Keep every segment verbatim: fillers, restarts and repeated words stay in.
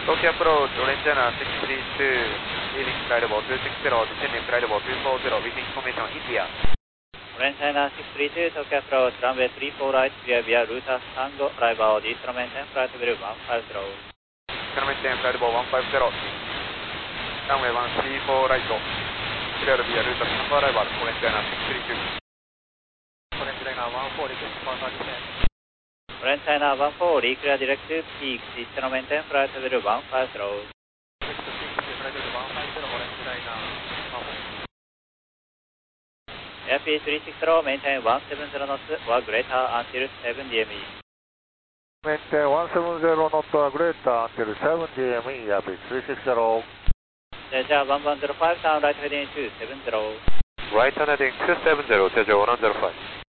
Tokyo approach, orange channel six three two, leaving flight level two six zero, descending flight level two four zero, with information India. Orange China six three two, Tokyo approach, runway three four right, clear via Ruta Tango, arrival, instrument ten, flight level one five zero. Instrument ten, flight level one five zero. Runway one three four right, clear via Ruta Tango, arrival, orange China six three two. Orange China one four, request for descent. Orange China one four, clear direct to peak, instrument ten, flight level one five zero. Direct to peak, flight level one five zero, orange China one four. Airspeed three six zero, maintain one seven zero knots or greater until seven D M E. Maintain one seven zero knots or greater until seven D M E, airspeed three six zero. Jeja one one zero five, down right heading two seven zero. Right turn heading two seven zero, Jeja one one zero five.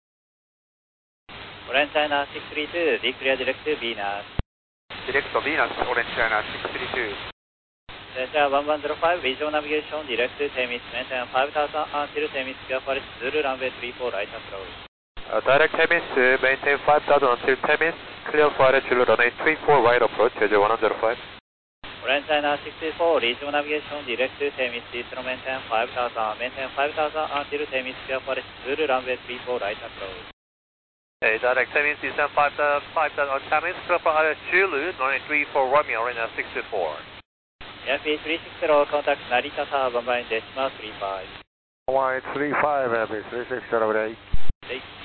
Orange China six three two, declare direct to Venus. Direct to Venus, Orange China six three two. Jeja one one zero five, visual navigation, direct to Temis, maintain five thousand until Temis, clear for Zulu runway three four right approach. Uh, direct Temis, maintain five thousand until Temis, clear for Zulu runway three four right approach, Jeju one zero five. Orange China six four, regional navigation, direct to Temis, instrument maintain five thousand, maintain five thousand until Temis, clear for Zulu runway three four right approach. Hey, direct Temis, descend five thousand on Temis, clear for Zulu runway three four Romeo, right now six four. Airspeed three six zero, contact Narita Tower, one line decimal three five. one eight three five, airspeed three six zero, eight. eight.